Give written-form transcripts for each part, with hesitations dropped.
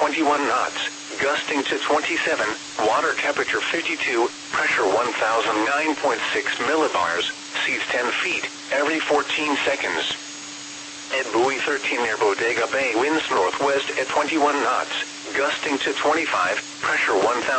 21 knots, gusting to 27, water temperature 52, pressure 1009.6 millibars, seas 10 feet, every 14 seconds. At buoy 13 near Bodega Bay, winds northwest at 21 knots, gusting to 25, pressure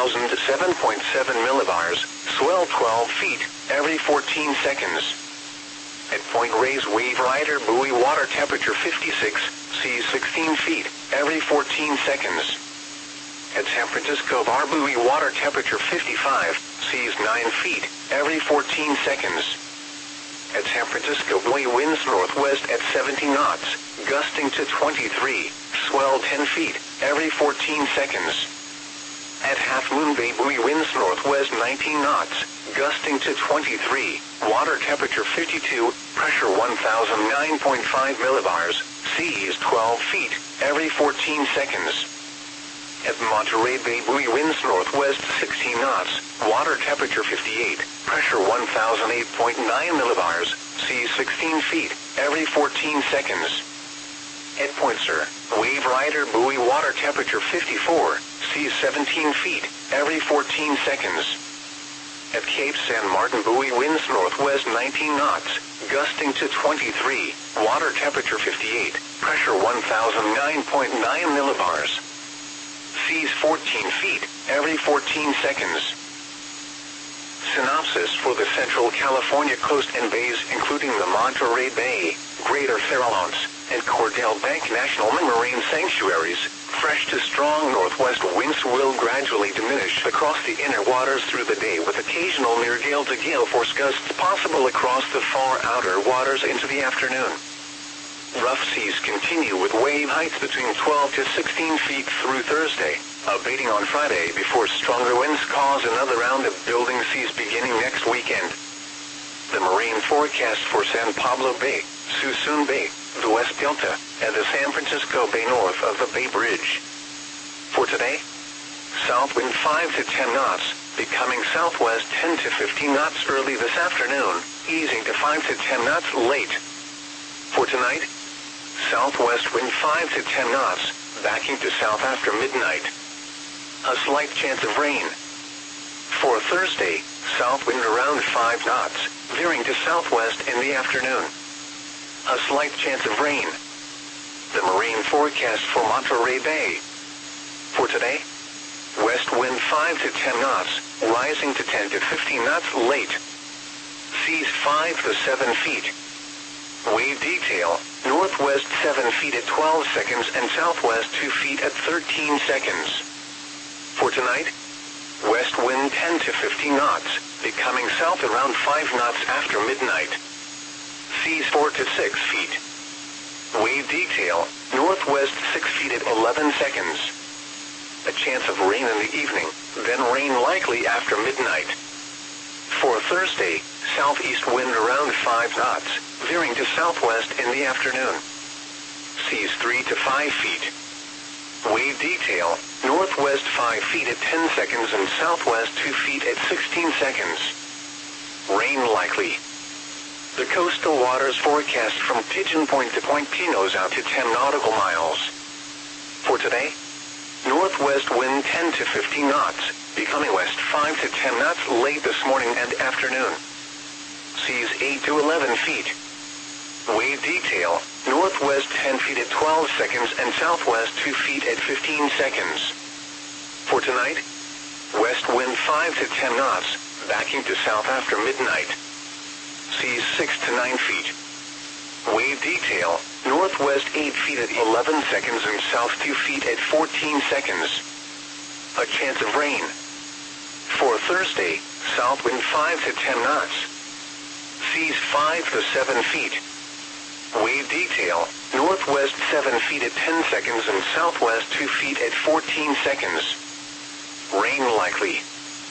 1007.7 millibars, swell 12 feet, every 14 seconds. At Point Reyes Wave Rider buoy, water temperature 56, seas 16 feet, every 14 seconds. At San Francisco Bar buoy, water temperature 55, seas 9 feet, every 14 seconds. At San Francisco buoy, winds northwest at 70 knots, gusting to 23, swell 10 feet, every 14 seconds. At Half Moon Bay buoy, winds northwest 19 knots, gusting to 23, water temperature 52, pressure 1009.5 millibars, seas 12 feet, every 14 seconds. At Monterey Bay buoy, winds northwest 16 knots, water temperature 58, pressure 1008.9 millibars, seas 16 feet, every 14 seconds. At Point Sur, Wave Rider buoy, water temperature 54, seas 17 feet, every 14 seconds. At Cape San Martin buoy, winds northwest 19 knots, gusting to 23, water temperature 58, pressure 1009.9 millibars. Seas 14 feet, every 14 seconds. Synopsis for the Central California coast and bays, including the Monterey Bay, Greater Farallones, and Cordell Bank National Marine Sanctuaries. Fresh to strong northwest winds will gradually diminish across the inner waters through the day, with occasional near gale to gale force gusts possible across the far outer waters into the afternoon. Rough seas continue with wave heights between 12 to 16 feet through Thursday, abating on Friday before stronger winds cause another round of building seas beginning next weekend. The marine forecast for San Pablo Bay, Suisun Bay, the West Delta, and the San Francisco Bay north of the Bay Bridge. For today, south wind 5 to 10 knots, becoming southwest 10 to 15 knots early this afternoon, easing to 5 to 10 knots late. For tonight, southwest wind 5 to 10 knots, backing to south after midnight. A slight chance of rain. For Thursday, south wind around 5 knots, veering to southwest in the afternoon. A slight chance of rain. The marine forecast for Monterey Bay. For today, west wind 5 to 10 knots, rising to 10 to 15 knots late. Seas 5 to 7 feet. Wave detail, northwest 7 feet at 12 seconds and southwest 2 feet at 13 seconds. For tonight, west wind 10 to 15 knots, becoming south around 5 knots after midnight. Seas 4 to 6 feet. Wave detail, northwest 6 feet at 11 seconds. A chance of rain in the evening, then rain likely after midnight. For Thursday, southeast wind around 5 knots, veering to southwest in the afternoon. Seas 3 to 5 feet. Wave detail, northwest 5 feet at 10 seconds and southwest 2 feet at 16 seconds. Rain likely. The coastal waters forecast from Pigeon Point to Point Pinos out to 10 nautical miles. For today, northwest wind 10 to 15 knots, becoming west 5 to 10 knots late this morning and afternoon. Seas 8 to 11 feet. Wave detail, northwest 10 feet at 12 seconds and southwest 2 feet at 15 seconds. For tonight, west wind 5 to 10 knots, backing to south after midnight. Seas 6 to 9 feet. Wave detail, northwest 8 feet at 11 seconds and south 2 feet at 14 seconds. A chance of rain. For Thursday, south wind 5 to 10 knots. Seas 5 to 7 feet. Wave detail, northwest 7 feet at 10 seconds and southwest 2 feet at 14 seconds. Rain likely.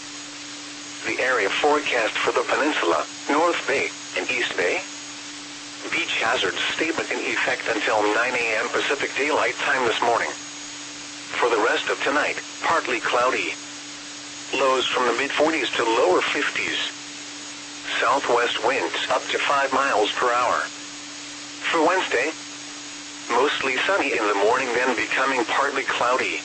The area forecast for the peninsula, North Bay, and East Bay. Beach hazard statement in effect until 9 a.m. Pacific Daylight Time this morning. For the rest of tonight, partly cloudy. Lows from the mid-40s to lower 50s. Southwest winds up to 5 miles per hour. For Wednesday, mostly sunny in the morning, then becoming partly cloudy.